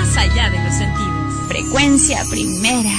más allá de los sentidos. Frecuencia primera.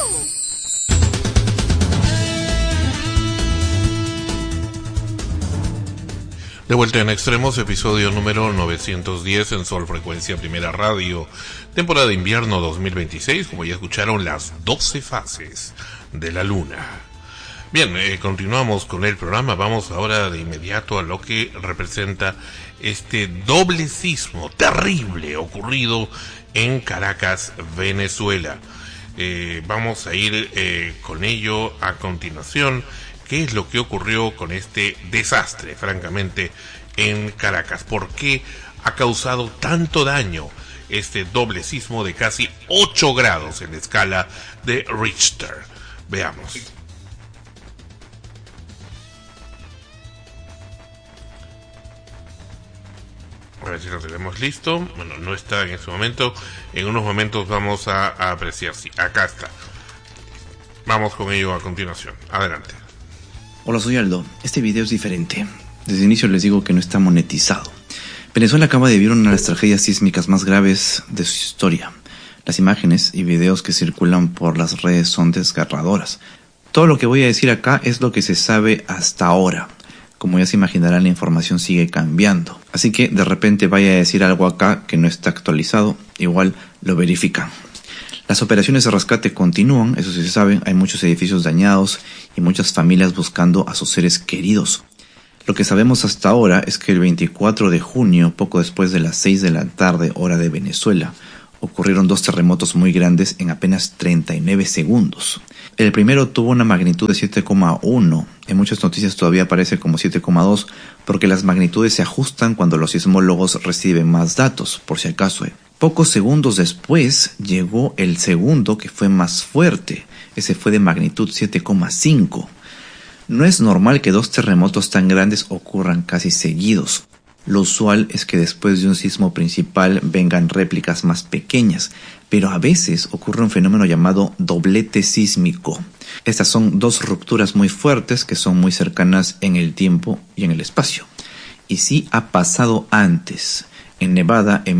De vuelta en Extremos, episodio número 910 en Sol Frecuencia Primera Radio, temporada de invierno 2026, como ya escucharon, las 12 fases de la luna. Bien, continuamos con el programa. Vamos ahora de inmediato a lo que representa este doble sismo terrible ocurrido en Caracas, Venezuela. Vamos a ir con ello a continuación. ¿Qué es lo que ocurrió con este desastre, francamente, en Caracas? ¿Por qué ha causado tanto daño este doble sismo de casi 8 grados en la escala de Richter? Veamos. A ver si lo tenemos listo. Bueno, no está en este momento. En unos momentos vamos a apreciar. Sí, acá está. Vamos con ello a continuación. Adelante. Hola, soy Aldo. Este video es diferente. Desde el inicio les digo que no está monetizado. Venezuela acaba de vivir una de las tragedias sísmicas más graves de su historia. Las imágenes y videos que circulan por las redes son desgarradoras. Todo lo que voy a decir acá es lo que se sabe hasta ahora. Como ya se imaginarán, la información sigue cambiando. Así que de repente vaya a decir algo acá que no está actualizado, igual lo verifican. Las operaciones de rescate continúan, eso sí se sabe, hay muchos edificios dañados y muchas familias buscando a sus seres queridos. Lo que sabemos hasta ahora es que el 24 de junio, poco después de las 6 de la tarde, hora de Venezuela, ocurrieron 2 terremotos muy grandes en apenas 39 segundos. El primero tuvo una magnitud de 7,1, en muchas noticias todavía aparece como 7,2, porque las magnitudes se ajustan cuando los sismólogos reciben más datos, por si acaso. Pocos segundos después llegó el segundo, que fue más fuerte. Ese fue de magnitud 7,5. No es normal que 2 terremotos tan grandes ocurran casi seguidos. Lo usual es que después de un sismo principal vengan réplicas más pequeñas, pero a veces ocurre un fenómeno llamado doblete sísmico. Estas son 2 rupturas muy fuertes que son muy cercanas en el tiempo y en el espacio. Y sí ha pasado antes. En Nevada, en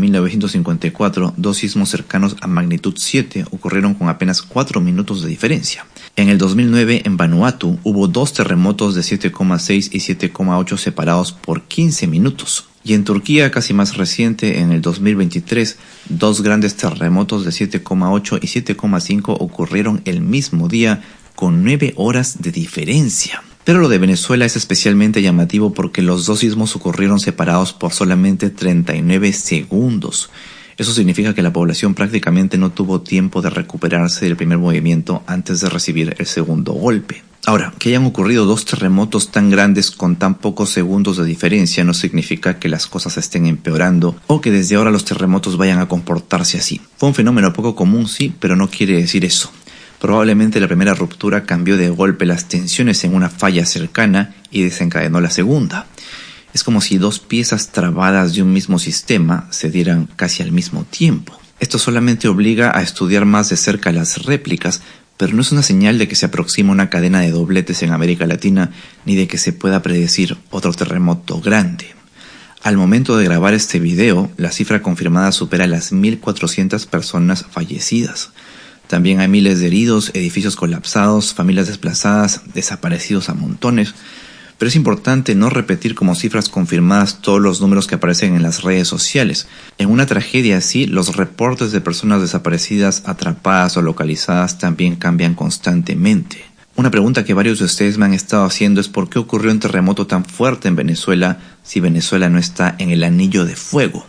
1954, 2 sismos cercanos a magnitud 7 ocurrieron con apenas 4 minutos de diferencia. En el 2009, en Vanuatu, hubo 2 terremotos de 7,6 y 7,8 separados por 15 minutos. Y en Turquía, casi más reciente, en el 2023, 2 grandes terremotos de 7,8 y 7,5 ocurrieron el mismo día con 9 horas de diferencia. Pero lo de Venezuela es especialmente llamativo porque los 2 sismos ocurrieron separados por solamente 39 segundos. Eso significa que la población prácticamente no tuvo tiempo de recuperarse del primer movimiento antes de recibir el segundo golpe. Ahora, que hayan ocurrido 2 terremotos tan grandes con tan pocos segundos de diferencia no significa que las cosas estén empeorando o que desde ahora los terremotos vayan a comportarse así. Fue un fenómeno poco común, sí, pero no quiere decir eso. Probablemente la primera ruptura cambió de golpe las tensiones en una falla cercana y desencadenó la segunda. Es como si 2 piezas trabadas de un mismo sistema se dieran casi al mismo tiempo. Esto solamente obliga a estudiar más de cerca las réplicas, pero no es una señal de que se aproxima una cadena de dobletes en América Latina ni de que se pueda predecir otro terremoto grande. Al momento de grabar este video, la cifra confirmada supera las 1.400 personas fallecidas. También hay miles de heridos, edificios colapsados, familias desplazadas, desaparecidos a montones. Pero es importante no repetir como cifras confirmadas todos los números que aparecen en las redes sociales. En una tragedia así, los reportes de personas desaparecidas, atrapadas o localizadas también cambian constantemente. Una pregunta que varios de ustedes me han estado haciendo es ¿por qué ocurrió un terremoto tan fuerte en Venezuela si Venezuela no está en el anillo de fuego?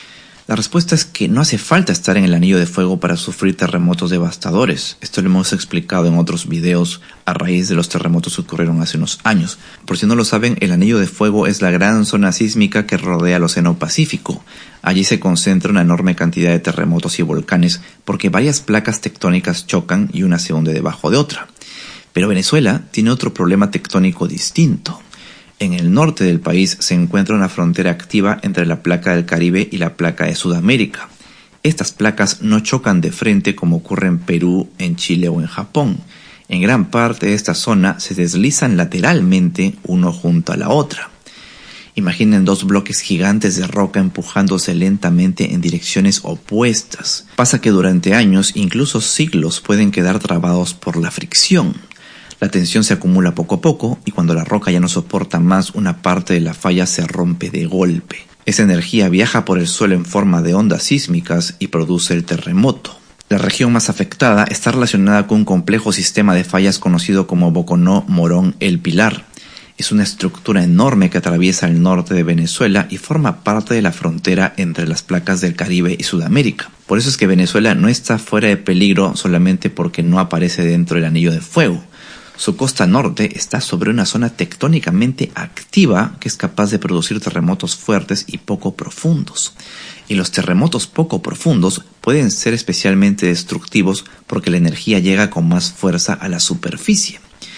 La respuesta es que no hace falta estar en el anillo de fuego para sufrir terremotos devastadores. Esto lo hemos explicado en otros videos a raíz de los terremotos que ocurrieron hace unos años. Por si no lo saben, el anillo de fuego es la gran zona sísmica que rodea el Océano Pacífico. Allí se concentra una enorme cantidad de terremotos y volcanes porque varias placas tectónicas chocan y una se hunde debajo de otra. Pero Venezuela tiene otro problema tectónico distinto. En el norte del país se encuentra una frontera activa entre la placa del Caribe y la placa de Sudamérica. Estas placas no chocan de frente como ocurre en Perú, en Chile o en Japón. En gran parte de esta zona se deslizan lateralmente uno junto a la otra. Imaginen dos bloques gigantes de roca empujándose lentamente en direcciones opuestas. Pasa que durante años, incluso siglos, pueden quedar trabados por la fricción. La tensión se acumula poco a poco y cuando la roca ya no soporta más, una parte de la falla se rompe de golpe. Esa energía viaja por el suelo en forma de ondas sísmicas y produce el terremoto. La región más afectada está relacionada con un complejo sistema de fallas conocido como Boconó Morón El Pilar. Es una estructura enorme que atraviesa el norte de Venezuela y forma parte de la frontera entre las placas del Caribe y Sudamérica. Por eso es que Venezuela no está fuera de peligro solamente porque no aparece dentro del anillo de fuego. Su costa norte está sobre una zona tectónicamente activa que es capaz de producir terremotos fuertes y poco profundos. Y los terremotos poco profundos pueden ser especialmente destructivos porque la energía llega con más fuerza a la superficie.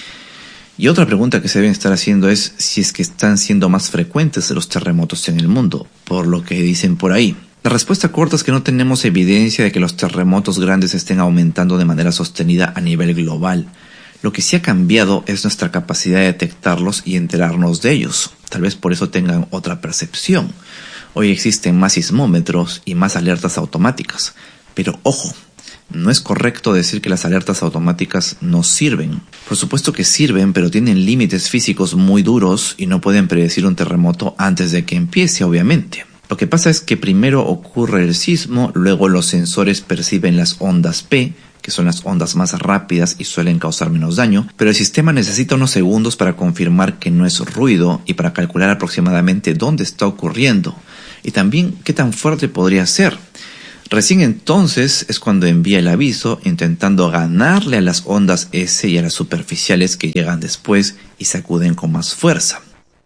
Y otra pregunta que se deben estar haciendo es si es que están siendo más frecuentes los terremotos en el mundo, por lo que dicen por ahí. La respuesta corta es que no tenemos evidencia de que los terremotos grandes estén aumentando de manera sostenida a nivel global. Lo que sí ha cambiado es nuestra capacidad de detectarlos y enterarnos de ellos. Tal vez por eso tengan otra percepción. Hoy existen más sismómetros y más alertas automáticas. Pero ojo, no es correcto decir que las alertas automáticas no sirven. Por supuesto que sirven, pero tienen límites físicos muy duros y no pueden predecir un terremoto antes de que empiece, obviamente. Lo que pasa es que primero ocurre el sismo, luego los sensores perciben las ondas P, que son las ondas más rápidas y suelen causar menos daño, pero el sistema necesita unos segundos para confirmar que no es ruido y para calcular aproximadamente dónde está ocurriendo y también qué tan fuerte podría ser. Recién entonces es cuando envía el aviso intentando ganarle a las ondas S y a las superficiales que llegan después y sacuden con más fuerza.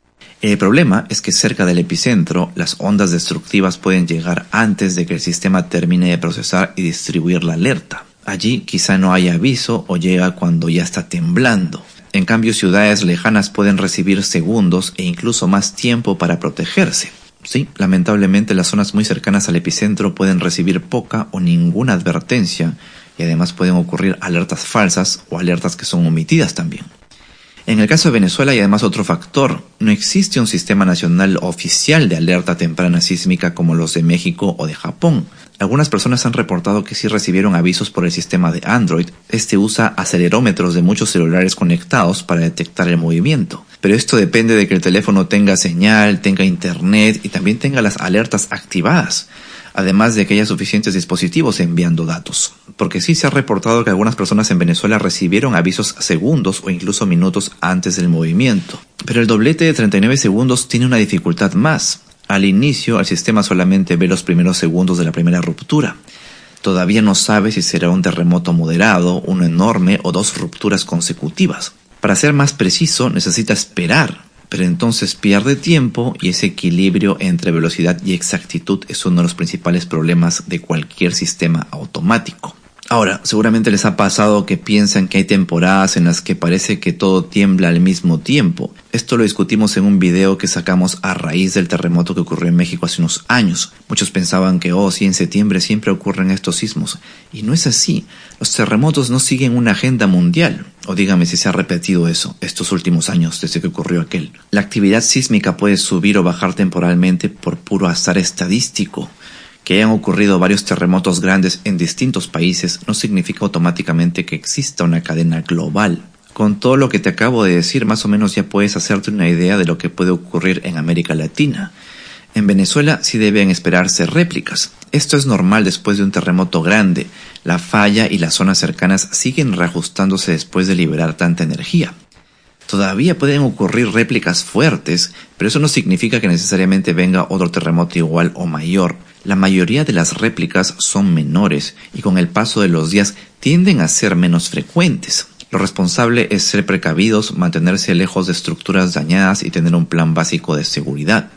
El problema es que cerca del epicentro las ondas destructivas pueden llegar antes de que el sistema termine de procesar y distribuir la alerta. Allí quizá no haya aviso o llega cuando ya está temblando. En cambio, ciudades lejanas pueden recibir segundos e incluso más tiempo para protegerse. Sí, lamentablemente las zonas muy cercanas al epicentro pueden recibir poca o ninguna advertencia y además pueden ocurrir alertas falsas o alertas que son omitidas también. En el caso de Venezuela hay además otro factor. No existe un sistema nacional oficial de alerta temprana sísmica como los de México o de Japón. Algunas personas han reportado que sí recibieron avisos por el sistema de Android. Este usa acelerómetros de muchos celulares conectados para detectar el movimiento. Pero esto depende de que el teléfono tenga señal, tenga internet y también tenga las alertas activadas. Además de que haya suficientes dispositivos enviando datos. Porque sí se ha reportado que algunas personas en Venezuela recibieron avisos segundos o incluso minutos antes del movimiento. Pero el doblete de 39 segundos tiene una dificultad más. Al inicio, el sistema solamente ve los primeros segundos de la primera ruptura. Todavía no sabe si será un terremoto moderado, uno enorme o dos rupturas consecutivas. Para ser más preciso, necesita esperar. Pero entonces pierde tiempo y ese equilibrio entre velocidad y exactitud es uno de los principales problemas de cualquier sistema automático. Ahora, seguramente les ha pasado que piensan que hay temporadas en las que parece que todo tiembla al mismo tiempo. Esto lo discutimos en un video que sacamos a raíz del terremoto que ocurrió en México hace unos años. Muchos pensaban que, sí, en septiembre siempre ocurren estos sismos. Y no es así. Los terremotos no siguen una agenda mundial. O dígame si se ha repetido eso estos últimos años desde que ocurrió aquel. La actividad sísmica puede subir o bajar temporalmente por puro azar estadístico. Que hayan ocurrido varios terremotos grandes en distintos países no significa automáticamente que exista una cadena global. Con todo lo que te acabo de decir, más o menos ya puedes hacerte una idea de lo que puede ocurrir en América Latina. En Venezuela sí deben esperarse réplicas. Esto es normal después de un terremoto grande. La falla y las zonas cercanas siguen reajustándose después de liberar tanta energía. Todavía pueden ocurrir réplicas fuertes, pero eso no significa que necesariamente venga otro terremoto igual o mayor. La mayoría de las réplicas son menores y con el paso de los días tienden a ser menos frecuentes. Lo responsable es ser precavidos, mantenerse lejos de estructuras dañadas y tener un plan básico de seguridad.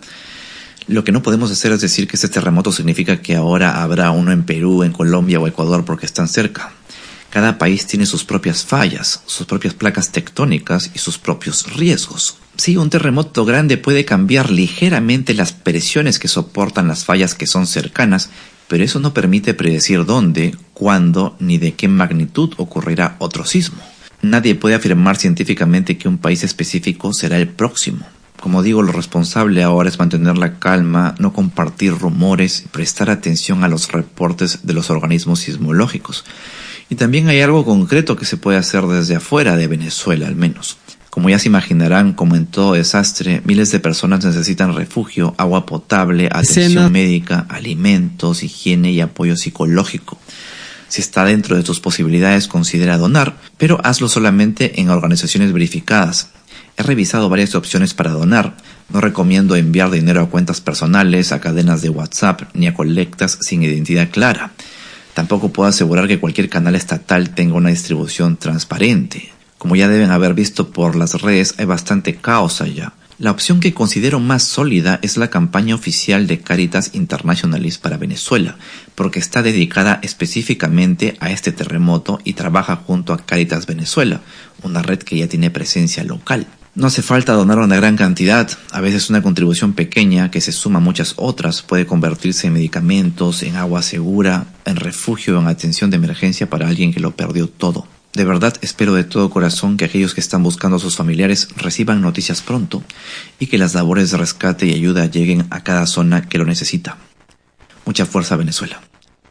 Lo que no podemos hacer es decir que este terremoto significa que ahora habrá uno en Perú, en Colombia o Ecuador porque están cerca. Cada país tiene sus propias fallas, sus propias placas tectónicas y sus propios riesgos. Sí, un terremoto grande puede cambiar ligeramente las presiones que soportan las fallas que son cercanas, pero eso no permite predecir dónde, cuándo ni de qué magnitud ocurrirá otro sismo. Nadie puede afirmar científicamente que un país específico será el próximo. Como digo, lo responsable ahora es mantener la calma, no compartir rumores y prestar atención a los reportes de los organismos sismológicos. Y también hay algo concreto que se puede hacer desde afuera de Venezuela, al menos. Como ya se imaginarán, como en todo desastre, miles de personas necesitan refugio, agua potable, atención médica, alimentos, higiene y apoyo psicológico. Si está dentro de tus posibilidades, considera donar, pero hazlo solamente en organizaciones verificadas. He revisado varias opciones para donar. No recomiendo enviar dinero a cuentas personales, a cadenas de WhatsApp, ni a colectas sin identidad clara. Tampoco puedo asegurar que cualquier canal estatal tenga una distribución transparente. Como ya deben haber visto por las redes, hay bastante caos allá. La opción que considero más sólida es la campaña oficial de Caritas Internationalis para Venezuela, porque está dedicada específicamente a este terremoto y trabaja junto a Caritas Venezuela, una red que ya tiene presencia local. No hace falta donar una gran cantidad, a veces una contribución pequeña que se suma a muchas otras puede convertirse en medicamentos, en agua segura, en refugio o en atención de emergencia para alguien que lo perdió todo. De verdad espero de todo corazón que aquellos que están buscando a sus familiares reciban noticias pronto y que las labores de rescate y ayuda lleguen a cada zona que lo necesita. Mucha fuerza, Venezuela.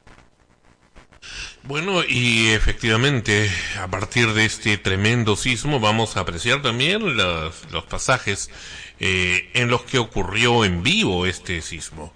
Bueno, y efectivamente, a partir de este tremendo sismo vamos a apreciar también los pasajes en los que ocurrió en vivo este sismo.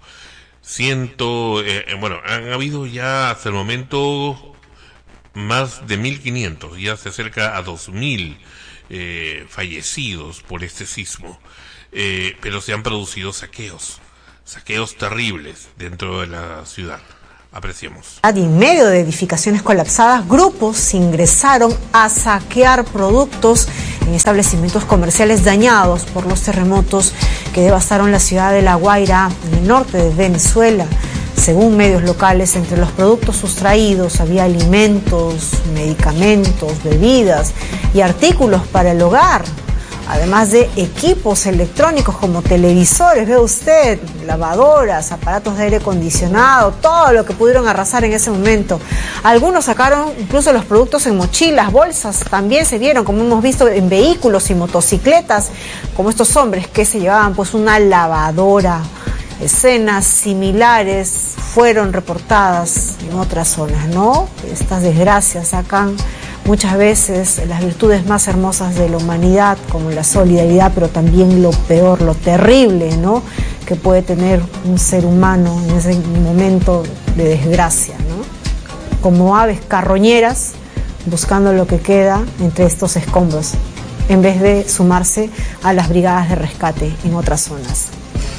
Han habido ya hasta el momento más de 1.500, ya se acerca a 2.000 fallecidos por este sismo, pero se han producido saqueos terribles dentro de la ciudad. Apreciemos. En medio de edificaciones colapsadas, grupos ingresaron a saquear productos en establecimientos comerciales dañados por los terremotos que devastaron la ciudad de La Guaira, en el norte de Venezuela. Según medios locales, entre los productos sustraídos había alimentos, medicamentos, bebidas y artículos para el hogar, además de equipos electrónicos como televisores, ve usted, lavadoras, aparatos de aire acondicionado, todo lo que pudieron arrasar en ese momento. Algunos sacaron incluso los productos en mochilas, bolsas, también se vieron, como hemos visto, en vehículos y motocicletas, como estos hombres que se llevaban pues una lavadora. Escenas similares fueron reportadas en otras zonas, ¿no? Estas desgracias sacan muchas veces las virtudes más hermosas de la humanidad, como la solidaridad, pero también lo peor, lo terrible, ¿no?, que puede tener un ser humano en ese momento de desgracia, ¿no? Como aves carroñeras buscando lo que queda entre estos escombros, en vez de sumarse a las brigadas de rescate en otras zonas.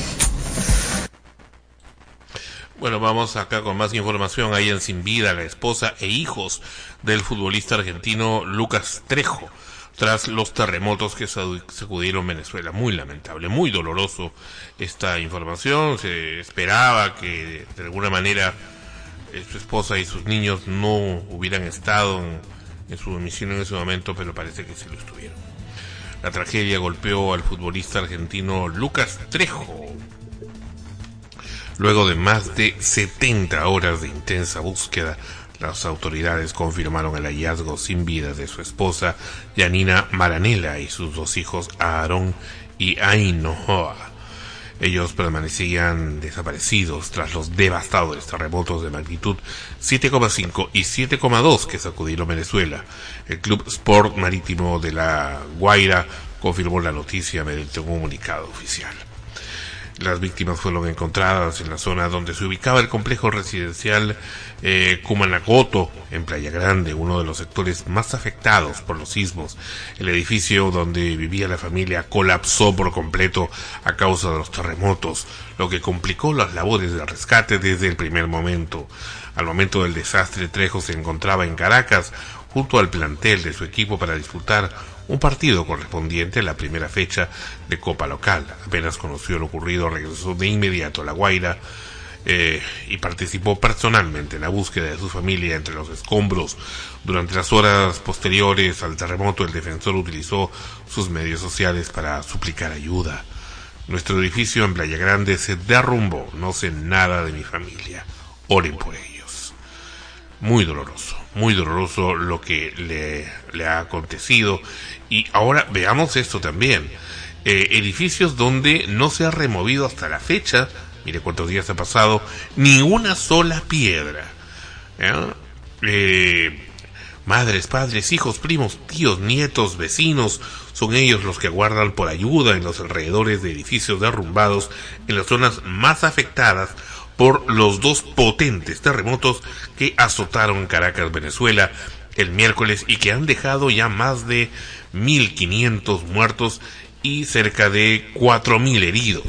Bueno, vamos acá con más información. Hallan sin vida la esposa e hijos del futbolista argentino Lucas Trejo tras los terremotos que sacudieron Venezuela. Muy lamentable, muy doloroso esta información. Se esperaba que de alguna manera su esposa y sus niños no hubieran estado en su domicilio en ese momento, pero parece que sí lo estuvieron. La tragedia golpeó al futbolista argentino Lucas Trejo. Luego de más de 70 horas de intensa búsqueda, las autoridades confirmaron el hallazgo sin vida de su esposa, Yanina Maranela, y sus dos hijos, Aarón y Ainhoa. Ellos permanecían desaparecidos tras los devastadores terremotos de magnitud 7,5 y 7,2 que sacudieron Venezuela. El Club Sport Marítimo de La Guaira confirmó la noticia mediante un comunicado oficial. Las víctimas fueron encontradas en la zona donde se ubicaba el complejo residencial Cumanacoto, en Playa Grande, uno de los sectores más afectados por los sismos. El edificio donde vivía la familia colapsó por completo a causa de los terremotos, lo que complicó las labores de rescate desde el primer momento. Al momento del desastre, Trejo se encontraba en Caracas, junto al plantel de su equipo para disputar un partido correspondiente a la primera fecha de Copa Local. Apenas conoció lo ocurrido, regresó de inmediato a La Guaira y participó personalmente en la búsqueda de su familia entre los escombros. Durante las horas posteriores al terremoto, el defensor utilizó sus medios sociales para suplicar ayuda. Nuestro edificio en Playa Grande se derrumbó, no sé nada de mi familia, oren por ellos. Muy doloroso lo que le ha acontecido. Y ahora veamos esto también. edificios donde no se ha removido hasta la fecha, mire cuántos días ha pasado, ni una sola piedra. Madres, padres, hijos, primos, tíos, nietos, vecinos, son ellos los que aguardan por ayuda en los alrededores de edificios derrumbados en las zonas más afectadas por los dos potentes terremotos que azotaron Caracas, Venezuela, el miércoles y que han dejado ya más de 1.500 muertos y cerca de 4.000 heridos.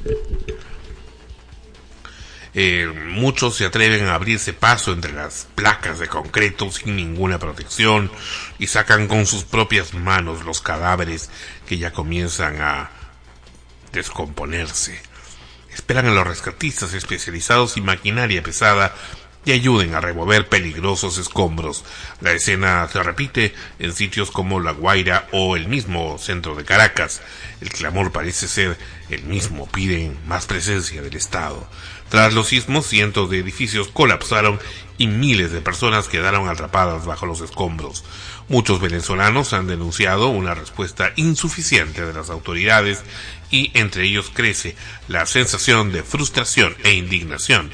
Muchos se atreven a abrirse paso entre las placas de concreto sin ninguna protección y sacan con sus propias manos los cadáveres que ya comienzan a descomponerse. Esperan a los rescatistas especializados y maquinaria pesada que ayuden a remover peligrosos escombros. La escena se repite en sitios como La Guaira o el mismo centro de Caracas. El clamor parece ser el mismo, piden más presencia del Estado. Tras los sismos, cientos de edificios colapsaron y miles de personas quedaron atrapadas bajo los escombros. Muchos venezolanos han denunciado una respuesta insuficiente de las autoridades y entre ellos crece la sensación de frustración e indignación.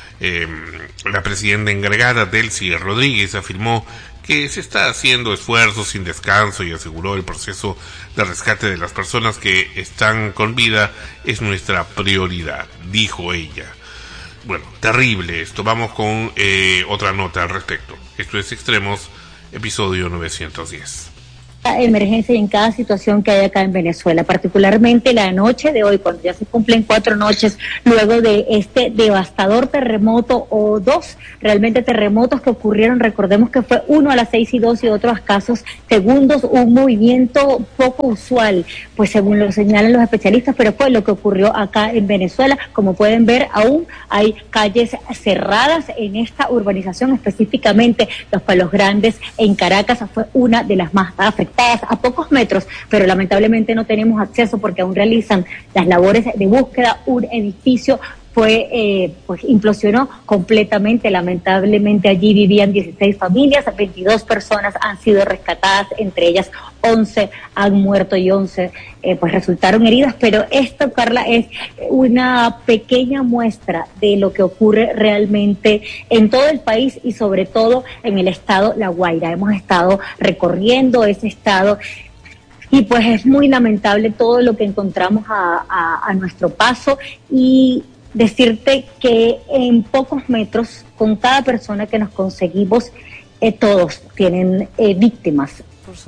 La presidenta encargada, Delcy Rodríguez, afirmó que se está haciendo esfuerzos sin descanso y aseguró el proceso de rescate de las personas que están con vida es nuestra prioridad, dijo ella. Bueno, terrible esto. Vamos con otra nota al respecto. Esto es Extremos, episodio 910. Emergencia en cada situación que hay acá en Venezuela, particularmente la noche de hoy, cuando ya se cumplen 4 noches luego de este devastador terremoto, o 2 realmente terremotos que ocurrieron. Recordemos que fue uno a las 6:02 y otro a escasos segundos, un movimiento poco usual, pues según lo señalan los especialistas, pero fue lo que ocurrió acá en Venezuela. Como pueden ver, aún hay calles cerradas en esta urbanización, específicamente Los Palos Grandes en Caracas fue una de las más afectadas, a pocos metros, pero lamentablemente no tenemos acceso porque aún realizan las labores de búsqueda. Un edificio fue, pues implosionó completamente. Lamentablemente allí vivían 16 familias, 22 personas han sido rescatadas, entre ellas 11 han muerto y 11 pues resultaron heridas, pero esto, Carla, es una pequeña muestra de lo que ocurre realmente en todo el país y sobre todo en el estado La Guaira. Hemos estado recorriendo ese estado y pues es muy lamentable todo lo que encontramos a nuestro paso, y decirte que en pocos metros, con cada persona que nos conseguimos, todos tienen víctimas,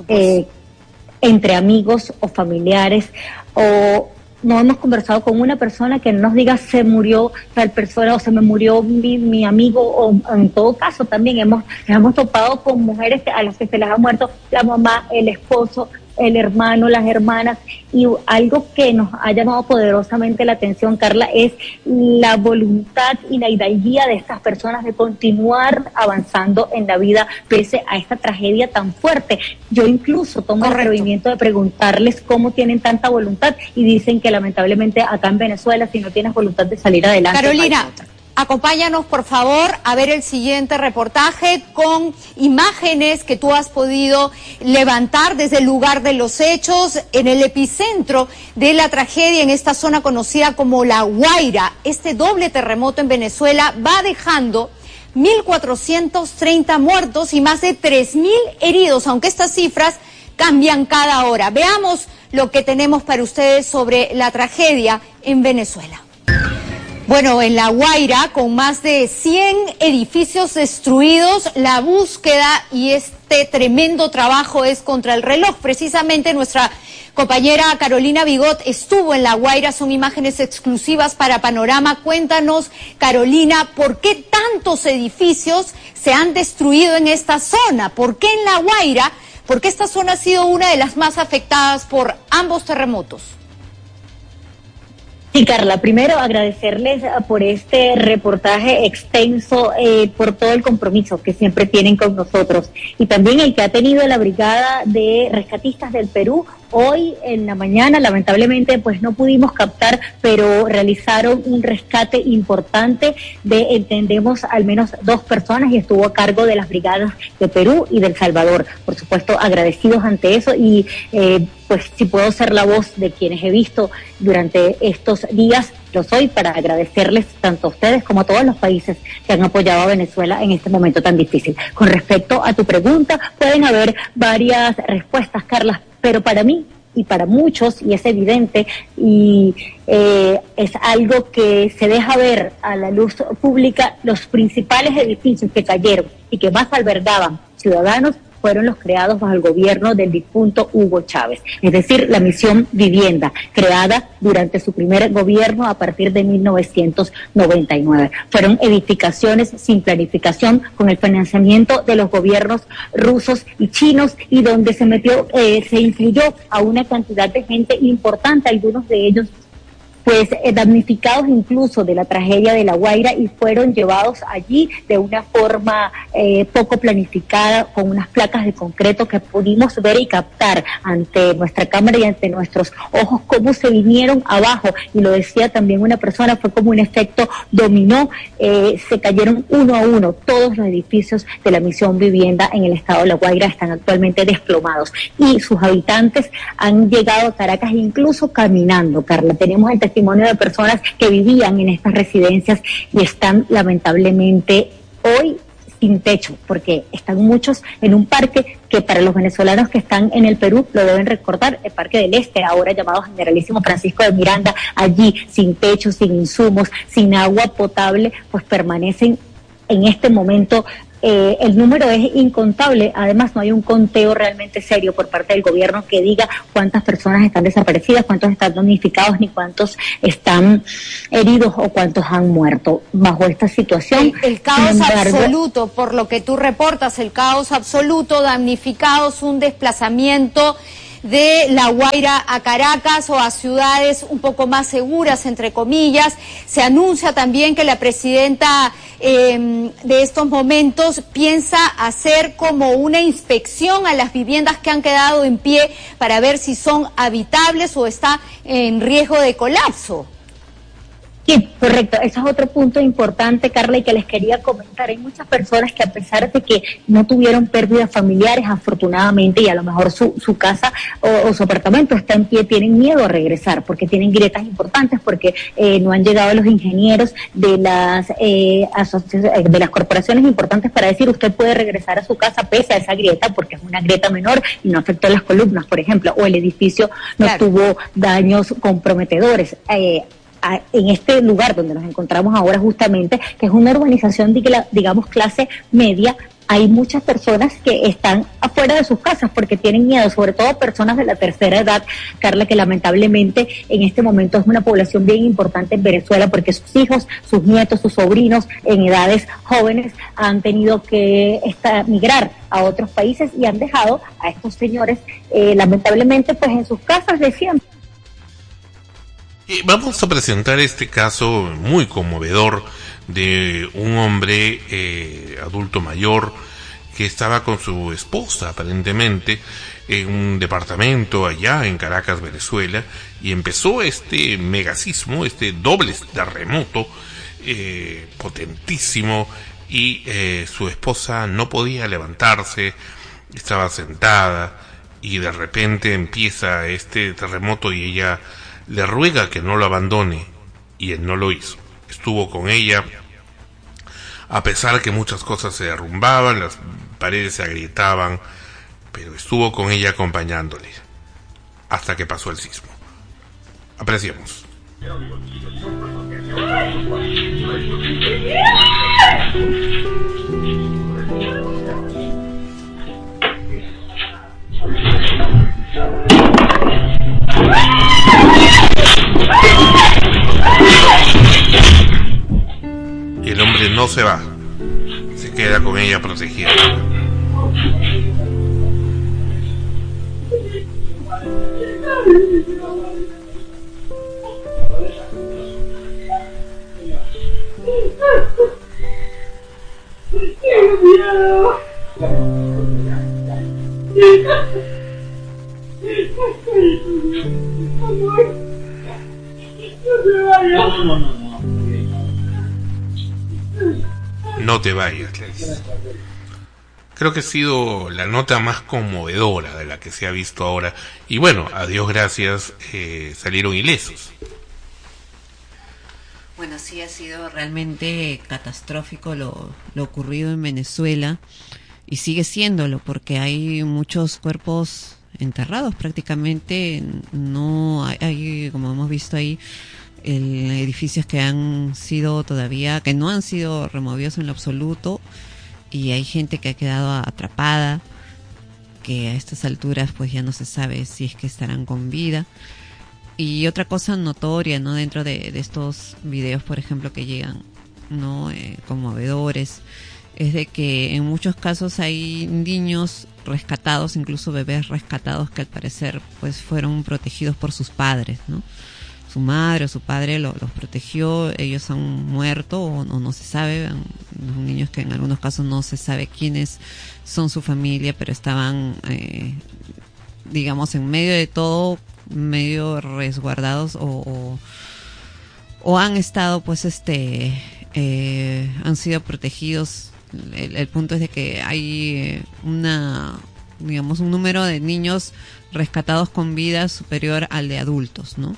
entre amigos o familiares, o no hemos conversado con una persona que nos diga se murió tal persona o se me murió mi amigo, o en todo caso también nos hemos topado con mujeres a las que se les ha muerto la mamá, el esposo, el hermano, las hermanas, y algo que nos ha llamado poderosamente la atención, Carla, es la voluntad y la hidalguía de estas personas de continuar avanzando en la vida pese a esta tragedia tan fuerte. Yo incluso tomo el atrevimiento de preguntarles cómo tienen tanta voluntad y dicen que lamentablemente acá en Venezuela, si no tienes voluntad de salir adelante. Carolina, acompáñanos por favor a ver el siguiente reportaje con imágenes que tú has podido levantar desde el lugar de los hechos, en el epicentro de la tragedia, en esta zona conocida como La Guaira. Este doble terremoto en Venezuela va dejando 1.430 muertos y más de 3.000 heridos, aunque estas cifras cambian cada hora. Veamos lo que tenemos para ustedes sobre la tragedia en Venezuela. Bueno, en La Guaira, con más de 100 edificios destruidos, la búsqueda y este tremendo trabajo es contra el reloj. Precisamente nuestra compañera Carolina Bigot estuvo en La Guaira, son imágenes exclusivas para Panorama. Cuéntanos, Carolina, ¿por qué tantos edificios se han destruido en esta zona? ¿Por qué en La Guaira? ¿Por qué esta zona ha sido una de las más afectadas por ambos terremotos? Sí, Carla, primero agradecerles por este reportaje extenso, por todo el compromiso que siempre tienen con nosotros, y también el que ha tenido la Brigada de Rescatistas del Perú Hoy en la mañana, lamentablemente, pues no pudimos captar, pero realizaron un rescate importante de, entendemos, al menos 2 personas, y estuvo a cargo de las brigadas de Perú y del Salvador. Por supuesto, agradecidos ante eso, y pues si puedo ser la voz de quienes he visto durante estos días, lo soy, para agradecerles tanto a ustedes como a todos los países que han apoyado a Venezuela en este momento tan difícil. Con respecto a tu pregunta, pueden haber varias respuestas, Carla, pero para mí y para muchos, y es evidente, y es algo que se deja ver a la luz pública, los principales edificios que cayeron y que más albergaban ciudadanos fueron los creados bajo el gobierno del difunto Hugo Chávez, es decir, la Misión Vivienda, creada durante su primer gobierno a partir de 1999. Fueron edificaciones sin planificación, con el financiamiento de los gobiernos rusos y chinos, y donde se incluyó a una cantidad de gente importante, algunos de ellos pues damnificados incluso de la tragedia de La Guaira, y fueron llevados allí de una forma poco planificada, con unas placas de concreto que pudimos ver y captar ante nuestra cámara y ante nuestros ojos cómo se vinieron abajo, y lo decía también una persona, fue como un efecto dominó, se cayeron uno a uno. Todos los edificios de la Misión Vivienda en el estado de La Guaira están actualmente desplomados, y sus habitantes han llegado a Caracas incluso caminando, Carla. Tenemos el testimonio de personas que vivían en estas residencias y están lamentablemente hoy sin techo, porque están muchos en un parque que para los venezolanos que están en el Perú lo deben recordar, el Parque del Este, ahora llamado Generalísimo Francisco de Miranda. Allí sin techo, sin insumos, sin agua potable, pues permanecen en este momento. El número es incontable. Además, no hay un conteo realmente serio por parte del gobierno que diga cuántas personas están desaparecidas, cuántos están damnificados, ni cuántos están heridos o cuántos han muerto bajo esta situación. El caos absoluto, por lo que tú reportas, el caos absoluto, damnificados, un desplazamiento de La Guaira a Caracas o a ciudades un poco más seguras, entre comillas. Se anuncia también que la presidenta de estos momentos piensa hacer como una inspección a las viviendas que han quedado en pie para ver si son habitables o está en riesgo de colapso. Sí, correcto. Ese es otro punto importante, Carla, y que les quería comentar. Hay muchas personas que, a pesar de que no tuvieron pérdidas familiares, afortunadamente, y a lo mejor su casa o su apartamento está en pie, tienen miedo a regresar porque tienen grietas importantes, porque no han llegado los ingenieros de las corporaciones importantes para decir usted puede regresar a su casa pese a esa grieta, porque es una grieta menor y no afectó las columnas, por ejemplo, o el edificio no tuvo daños comprometedores. En este lugar donde nos encontramos ahora justamente, que es una urbanización de, digamos, clase media, hay muchas personas que están afuera de sus casas porque tienen miedo, sobre todo personas de la tercera edad, Carla, que lamentablemente en este momento es una población bien importante en Venezuela, porque sus hijos, sus nietos, sus sobrinos en edades jóvenes han tenido que migrar a otros países y han dejado a estos señores lamentablemente pues en sus casas de siempre. Vamos a presentar este caso muy conmovedor de un hombre adulto mayor que estaba con su esposa aparentemente en un departamento allá en Caracas, Venezuela, y empezó este megasismo, este doble terremoto potentísimo, y su esposa no podía levantarse, estaba sentada, y de repente empieza este terremoto y ella le ruega que no lo abandone, y él no lo hizo. Estuvo con ella, a pesar que muchas cosas se derrumbaban, las paredes se agrietaban, pero estuvo con ella acompañándole, hasta que pasó el sismo. Apreciemos. Y el hombre no se va, se queda con ella protegida. No te vayas, le dice. Creo que ha sido la nota más conmovedora de la que se ha visto ahora. Y bueno, a Dios gracias, salieron ilesos. Bueno, sí ha sido realmente catastrófico lo ocurrido en Venezuela y sigue siéndolo porque hay muchos cuerpos enterrados prácticamente. No hay, como hemos visto ahí, edificios que han sido todavía, que no han sido removidos en lo absoluto, y hay gente que ha quedado atrapada, que a estas alturas pues ya no se sabe si es que estarán con vida. Y otra cosa notoria, ¿no?, dentro de estos videos, por ejemplo, que llegan, ¿no?, conmovedores, es de que en muchos casos hay niños rescatados, incluso bebés rescatados, que al parecer pues fueron protegidos por sus padres, ¿no? Su madre o su padre los protegió, ellos han muerto o no se sabe, niños que en algunos casos no se sabe quiénes son su familia, pero estaban, digamos, en medio de todo, medio resguardados o han estado pues han sido protegidos. El punto es de que hay digamos, un número de niños rescatados con vida superior al de adultos, ¿no?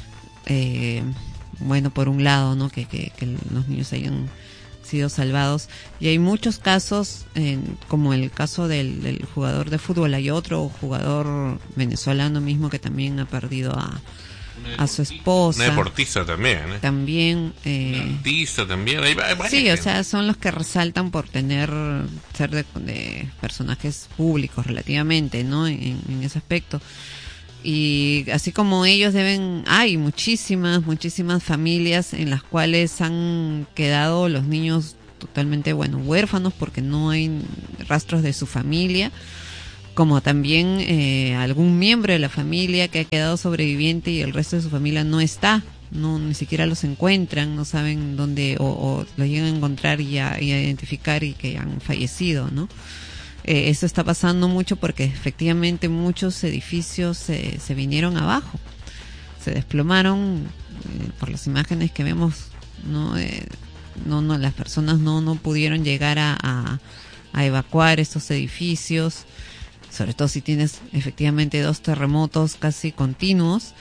Bueno, por un lado, ¿no?, que los niños hayan sido salvados, y hay muchos casos, como el caso del jugador de fútbol. Hay otro jugador venezolano mismo que también ha perdido a su esposa. Una deportista también, ¿eh? También. Artista también. Hay sí, o sea, son los que resaltan por ser de personajes públicos relativamente, ¿no? En ese aspecto. Y así como ellos hay muchísimas familias en las cuales han quedado los niños totalmente, huérfanos porque no hay rastros de su familia, como también algún miembro de la familia que ha quedado sobreviviente y el resto de su familia no está, ni siquiera los encuentran, no saben dónde, o los llegan a encontrar y a identificar y que han fallecido, ¿no? Eso está pasando mucho porque efectivamente muchos edificios se vinieron abajo, se desplomaron, por las imágenes que vemos, ¿no? Las personas no pudieron llegar a evacuar estos edificios, sobre todo si tienes efectivamente 2 terremotos casi continuos.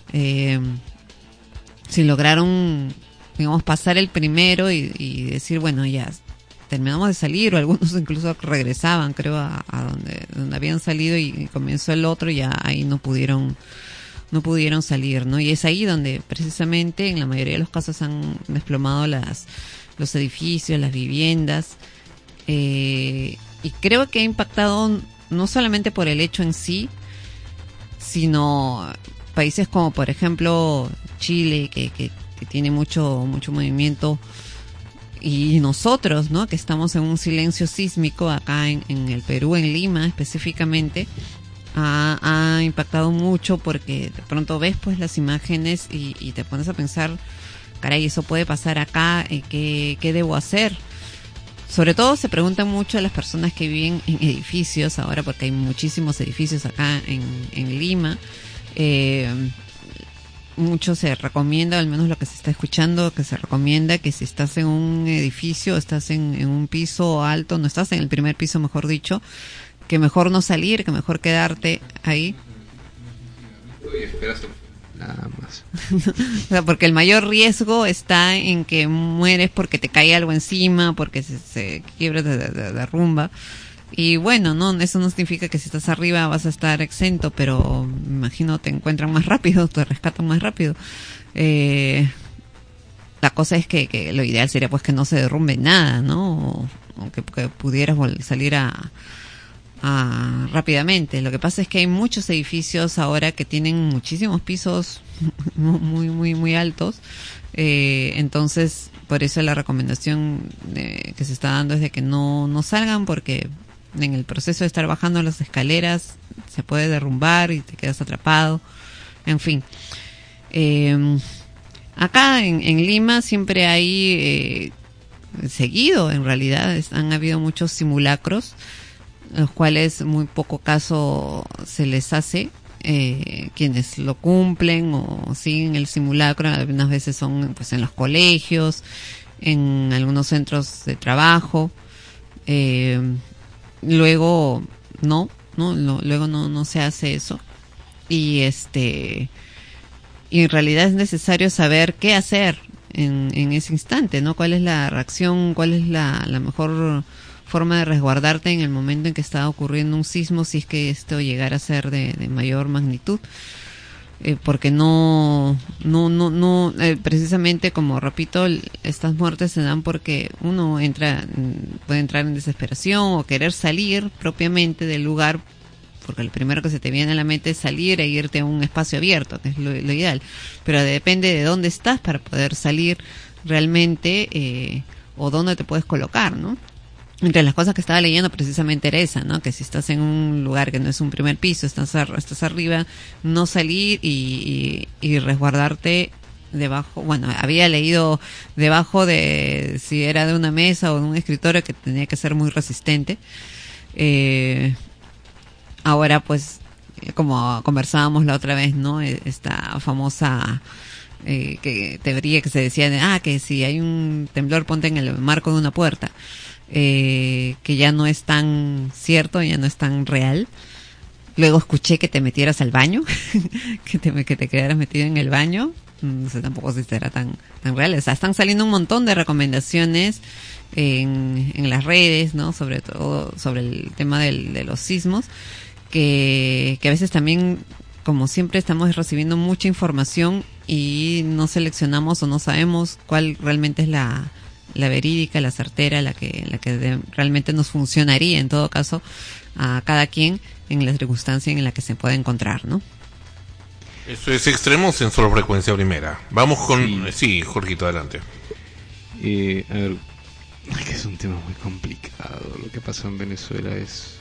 Si lograron, digamos, pasar el primero y decir, ya terminamos de salir, o algunos incluso regresaban, creo, a donde habían salido, y comenzó el otro, y ya ahí no pudieron salir, ¿no? Y es ahí donde precisamente en la mayoría de los casos han desplomado los edificios, las viviendas, y creo que ha impactado no solamente por el hecho en sí, sino países como por ejemplo Chile, que tiene mucho movimiento, y nosotros, ¿no?, que estamos en un silencio sísmico acá en el Perú, en Lima específicamente, ha impactado mucho, porque de pronto ves pues las imágenes y te pones a pensar, caray, eso puede pasar acá, ¿qué debo hacer? Sobre todo se preguntan mucho a las personas que viven en edificios ahora, porque hay muchísimos edificios acá en Lima. Mucho se recomienda, al menos lo que se está escuchando, que se recomienda que si estás en un edificio, estás en un piso alto, no estás en el primer piso, mejor dicho, que mejor no salir, que mejor quedarte ahí. Nada más. O sea, porque el mayor riesgo está en que mueres porque te cae algo encima, porque se quiebra, te derrumba. Y no, eso no significa que si estás arriba vas a estar exento, pero me imagino te encuentran más rápido, te rescatan más rápido. La cosa es que lo ideal sería pues que no se derrumbe nada, ¿no? O que pudieras salir rápidamente. Lo que pasa es que hay muchos edificios ahora que tienen muchísimos pisos muy altos, entonces por eso la recomendación que se está dando es de que no salgan, porque en el proceso de estar bajando las escaleras se puede derrumbar y te quedas atrapado, en fin. Acá en Lima siempre hay seguido, en realidad han habido muchos simulacros, los cuales muy poco caso se les hace. quienes lo cumplen o siguen el simulacro. Algunas veces son pues en los colegios, en algunos centros de trabajo. Luego luego no se hace eso. Y y en realidad es necesario saber qué hacer en ese instante, ¿no? ¿Cuál es la reacción? ¿Cuál es la mejor forma de resguardarte en el momento en que está ocurriendo un sismo, si es que esto llegara a ser de mayor magnitud? Porque precisamente, como repito, estas muertes se dan porque uno puede entrar en desesperación o querer salir propiamente del lugar, porque lo primero que se te viene a la mente es salir e irte a un espacio abierto, que es lo ideal, pero depende de dónde estás para poder salir realmente, o dónde te puedes colocar, ¿no? Entre las cosas que estaba leyendo precisamente era esa, ¿no? Que si estás en un lugar que no es un primer piso, estás arriba, no salir y resguardarte debajo. Bueno, había leído debajo de, si era de una mesa o de un escritorio, que tenía que ser muy resistente. Ahora pues, como conversábamos la otra vez, ¿no? Esta famosa teoría que se decía que si hay un temblor, ponte en el marco de una puerta. Que ya no es tan cierto, ya no es tan real. Luego escuché que te metieras al baño, que te quedaras metido en el baño. No sé tampoco si será tan real. O sea, están saliendo un montón de recomendaciones en las redes, ¿no? Sobre todo sobre el tema de los sismos, que a veces también, como siempre, estamos recibiendo mucha información y no seleccionamos o no sabemos cuál realmente es la verídica, la certera, la que realmente nos funcionaría en todo caso a cada quien en la circunstancia en la que se puede encontrar, ¿no? Eso es Extremos en Solo Frecuencia Primera. Vamos con... Sí, Jorgito, adelante. A ver, que es un tema muy complicado. Lo que pasó en Venezuela es...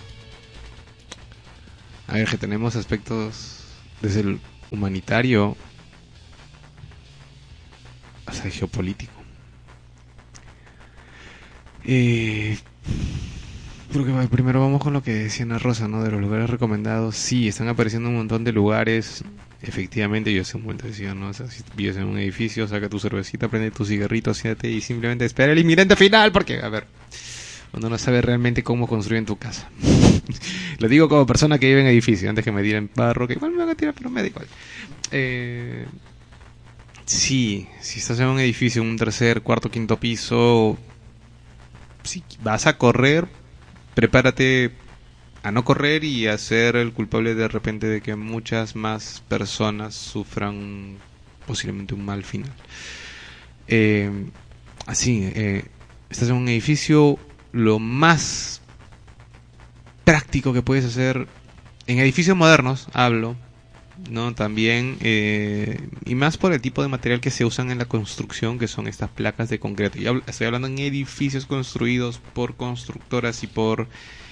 A ver, que tenemos aspectos desde el humanitario hasta el geopolítico. Creo que primero vamos con lo que decía Ana Rosa, ¿no? De los lugares recomendados. Sí, están apareciendo un montón de lugares. Efectivamente, yo hace un momento decía, ¿no? O sea, si vives en un edificio, saca tu cervecita, prende tu cigarrito, siéntate y simplemente espera el inminente final, porque, a ver, uno no sabe realmente cómo construir tu casa. Lo digo como persona que vive en edificio, antes que me tiren barro, que igual me van a tirar, pero me da igual. Sí, si estás en un edificio, un tercer, cuarto, quinto piso, si vas a correr, prepárate a no correr y a ser el culpable de repente de que muchas más personas sufran posiblemente un mal final. Estás en un edificio, lo más práctico que puedes hacer en edificios modernos, hablo, ¿no? También, y más por el tipo de material que se usan en la construcción, que son estas placas de concreto. Estoy hablando en edificios construidos por constructoras y por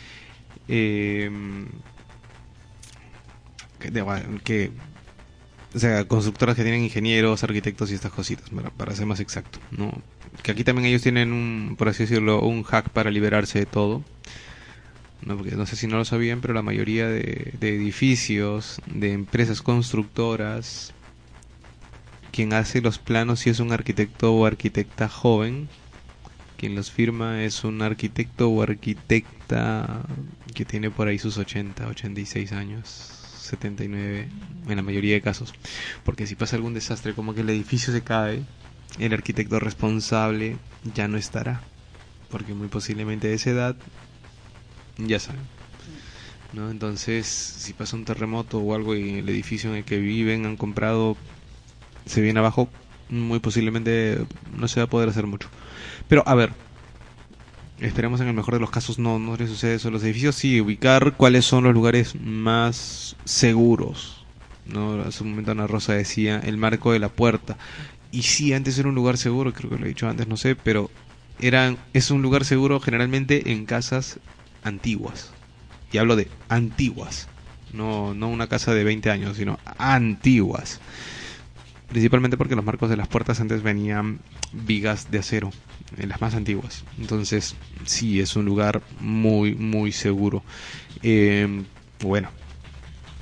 o sea, constructoras que tienen ingenieros, arquitectos y estas cositas, para ser más exacto, ¿no? Que aquí también ellos tienen por así decirlo, un hack para liberarse de todo. No, porque no sé si no lo sabían, pero la mayoría de edificios, de empresas constructoras, quien hace los planos sí es un arquitecto o arquitecta joven, quien los firma es un arquitecto o arquitecta que tiene por ahí sus 80, 86 años, 79, en la mayoría de casos. Porque si pasa algún desastre como que el edificio se cae, el arquitecto responsable ya no estará, porque muy posiblemente de esa edad, ya saben, ¿no? Entonces, si pasa un terremoto o algo y el edificio en el que viven, han comprado, se viene abajo, muy posiblemente no se va a poder hacer mucho. Pero, a ver, esperemos en el mejor de los casos no les sucede eso a los edificios. Sí, ubicar cuáles son los lugares más seguros, ¿no? Hace un momento Ana Rosa decía el marco de la puerta. Y sí, antes era un lugar seguro, creo que lo he dicho antes, no sé, pero es un lugar seguro generalmente en casas antiguas. Y hablo de antiguas, no una casa de 20 años, sino antiguas. Principalmente porque los marcos de las puertas antes venían vigas de acero, en las más antiguas. Entonces, sí, es un lugar muy, muy seguro. Bueno,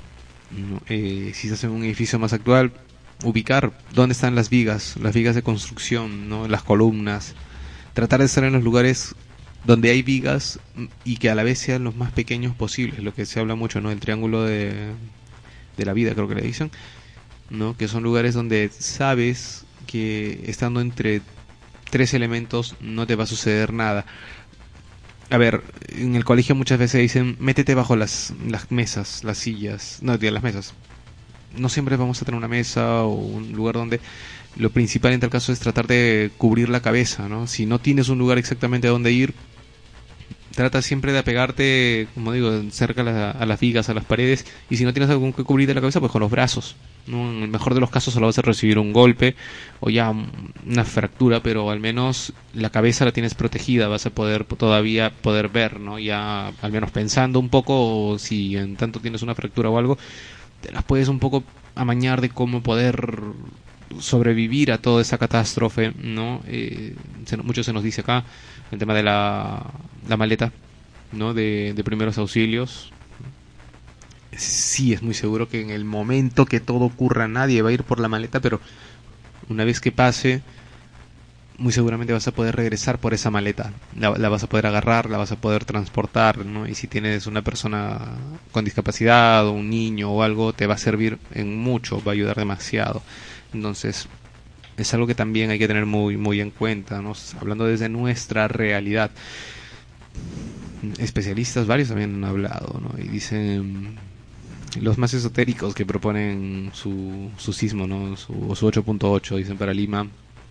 ¿no? Si estás en un edificio más actual, ubicar dónde están las vigas de construcción, ¿no? Las columnas, tratar de estar en los lugares donde hay vigas y que a la vez sean los más pequeños posibles, lo que se habla mucho, ¿no? El triángulo de la vida, creo que le dicen, ¿no? Que son lugares donde sabes que estando entre 3 elementos no te va a suceder nada. A ver, en el colegio muchas veces dicen, métete bajo las mesas, las sillas, no, las mesas. No siempre vamos a tener una mesa o un lugar donde lo principal en tal caso es tratar de cubrir la cabeza, ¿no? Si no tienes un lugar exactamente a donde ir, trata siempre de apegarte, como digo, cerca a las vigas, a las paredes, y si no tienes algo que cubrir de la cabeza, pues con los brazos, ¿no? En el mejor de los casos solo vas a recibir un golpe o ya una fractura, pero al menos la cabeza la tienes protegida, vas a poder todavía poder ver, ¿no? Ya al menos pensando un poco, o si en tanto tienes una fractura o algo, te las puedes un poco amañar de cómo poder sobrevivir a toda esa catástrofe, ¿no? Mucho se nos dice acá el tema de la maleta, ¿no? De primeros auxilios. Sí, es muy seguro que en el momento que todo ocurra nadie va a ir por la maleta, pero una vez que pase, muy seguramente vas a poder regresar por esa maleta, la vas a poder agarrar, la vas a poder transportar, ¿no? Y si tienes una persona con discapacidad o un niño o algo, te va a servir en mucho, va a ayudar demasiado. Entonces es algo que también hay que tener muy, muy en cuenta, ¿no? Hablando desde nuestra realidad. Especialistas varios también han hablado, ¿no? Y dicen, los más esotéricos que proponen su sismo, ¿no? Su 8.8, dicen para Lima.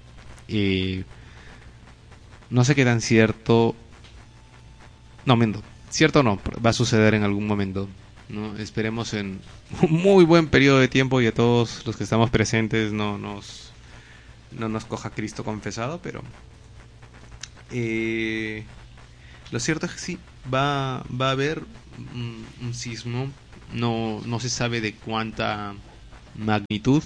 No sé qué tan cierto, cierto no, va a suceder en algún momento, ¿no? Esperemos en un muy buen periodo de tiempo y a todos los que estamos presentes no nos coja Cristo confesado, pero lo cierto es que sí, va a haber un sismo, no se sabe de cuánta magnitud,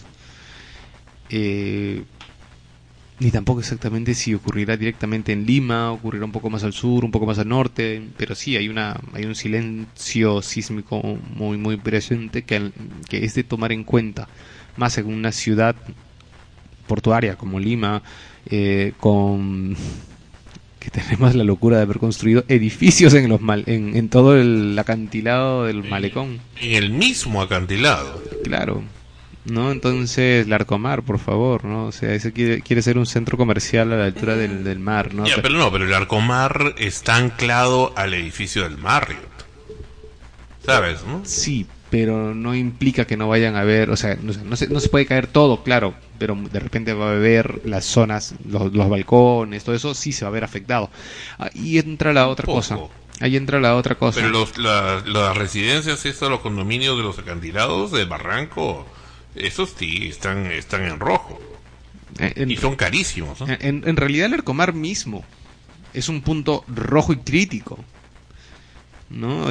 ni tampoco exactamente si ocurrirá directamente en Lima, ocurrirá un poco más al sur, un poco más al norte, pero sí hay un silencio sísmico muy muy presente que es de tomar en cuenta, más en una ciudad portuaria como Lima, con que tenemos la locura de haber construido edificios en todo el acantilado del malecón. En el mismo acantilado. Claro. ¿No? Entonces, Larcomar, por favor, ¿no? O sea, ese quiere ser un centro comercial a la altura del mar, ¿no? Ya, pero el Larcomar está anclado al edificio del Marriott, ¿sabes, no? Sí, pero no implica que no vayan a ver, o sea, no se puede caer todo, claro, pero de repente va a haber las zonas, los balcones, todo eso sí se va a ver afectado. Ahí entra la otra cosa. Pero las residencias, los condominios de los acantilados de Barranco, esos sí están en rojo. Y son carísimos, ¿no? En realidad el Arcomar mismo es un punto rojo y crítico, ¿no?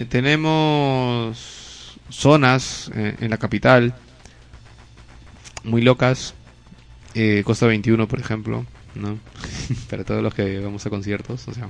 Tenemos zonas en la capital muy locas, Costa 21 por ejemplo, ¿no? Para todos los que vamos a conciertos, o sea,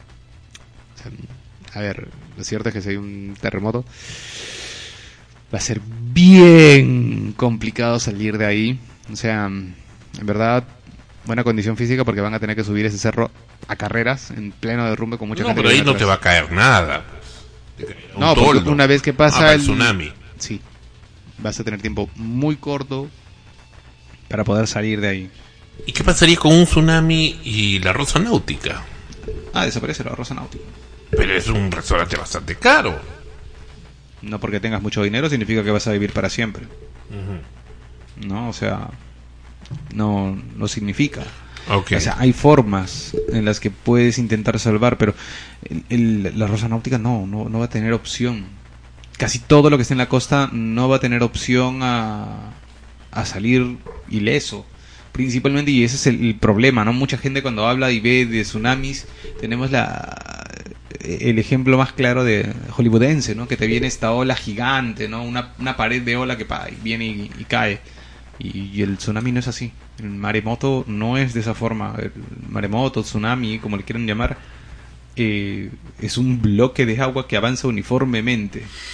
a ver, lo cierto es que si hay un terremoto va a ser bien complicado salir de ahí. O sea, en verdad, buena condición física porque van a tener que subir ese cerro a carreras en pleno derrumbe con mucha gente. No, pero ahí no te va a caer nada. No, porque una vez que pasa el tsunami. Sí, vas a tener tiempo muy corto para poder salir de ahí. ¿Y qué pasaría con un tsunami y la Rosa Náutica? Desaparece la Rosa Náutica. Pero es un restaurante bastante caro. No porque tengas mucho dinero significa que vas a vivir para siempre. Uh-huh. No, o sea, no significa. Okay. O sea, hay formas en las que puedes intentar salvar, pero la Rosa Náutica no va a tener opción. Casi todo lo que esté en la costa no va a tener opción a salir ileso. Principalmente, y ese es el problema, ¿no? Mucha gente cuando habla y ve de tsunamis, tenemos el ejemplo más claro de hollywoodense, ¿no? Que te viene esta ola gigante, ¿no? Una pared de ola que viene y cae. Y el tsunami no es así. El maremoto no es de esa forma. El maremoto, tsunami, como le quieran llamar, es un bloque de agua que avanza uniformemente.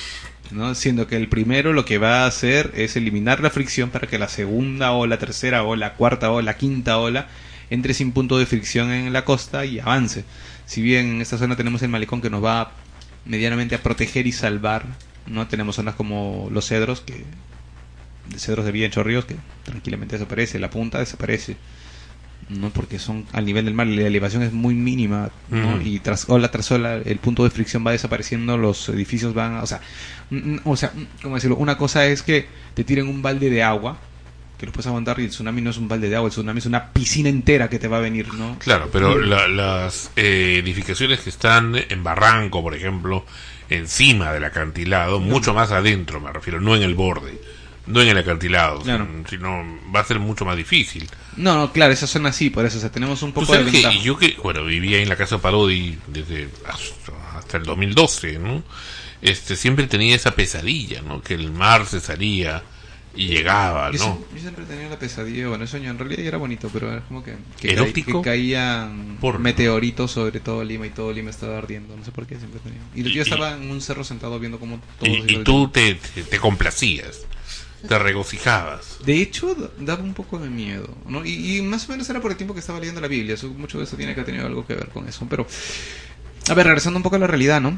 ¿no? Siendo que el primero lo que va a hacer es eliminar la fricción para que la segunda ola, tercera ola, cuarta ola, quinta ola entre sin punto de fricción en la costa y avance. Si bien en esta zona tenemos el malecón que nos va medianamente a proteger y salvar, ¿no? Tenemos zonas como los cedros, cedros de Villa en Chorrillos, que tranquilamente desaparece, la punta desaparece, ¿no? Porque son al nivel del mar, la elevación es muy mínima, ¿no? Y tras ola el punto de fricción va desapareciendo, los edificios van, o sea, ¿cómo decirlo? Una cosa es que te tiren un balde de agua que lo puedes aguantar, y el tsunami no es un balde de agua, el tsunami es una piscina entera que te va a venir, ¿no? Claro, pero las edificaciones que están en Barranco, por ejemplo, encima del acantilado, mucho más adentro me refiero, no en el borde, no en el acantilado, claro, sino va a ser mucho más difícil. No, claro, esa zona sí, por eso, o sea, tenemos un poco de ventaja. Yo vivía en la casa Parodi desde hasta el 2012, ¿no? Siempre tenía esa pesadilla, ¿no? Que el mar se salía y llegaba, ¿no? Yo siempre tenía la pesadilla, bueno, eso en realidad era bonito, pero era como que ¿erótico? Que caían meteoritos sobre todo Lima, y todo Lima estaba ardiendo, no sé por qué siempre tenía. Y yo estaba en un cerro sentado viendo cómo todo. Y tú te complacías, te regocijabas. De hecho, daba un poco de miedo, ¿no? Y más o menos era por el tiempo que estaba leyendo la Biblia, mucho de eso tiene que haber tenido algo que ver con eso. Pero, a ver, regresando un poco a la realidad, ¿no?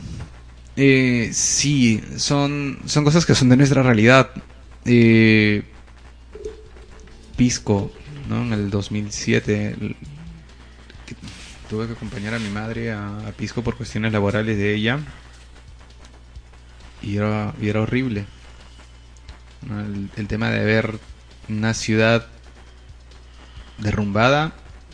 Sí, son cosas que son de nuestra realidad. Pisco, ¿no? En el 2007 tuve que acompañar a mi madre a Pisco por cuestiones laborales de ella, y era horrible, ¿no? El tema de ver una ciudad derrumbada,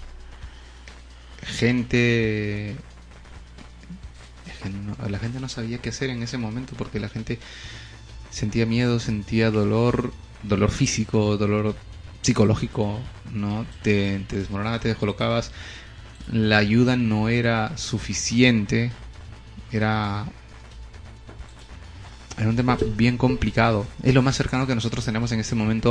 la gente no sabía qué hacer en ese momento, porque la gente sentía miedo, sentía dolor físico, dolor psicológico, ¿no? Te desmoronabas, te descolocabas, la ayuda no era suficiente, era un tema bien complicado. Es lo más cercano que nosotros tenemos en este momento